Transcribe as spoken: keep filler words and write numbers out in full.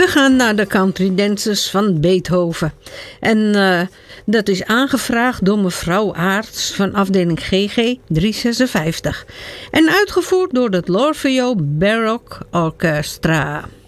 We gaan naar de Country Dances van Beethoven. En uh, dat is aangevraagd door mevrouw Aarts van afdeling G G driehonderdzesenvijftig. En uitgevoerd door het L'Orfeo Baroque Orchestra.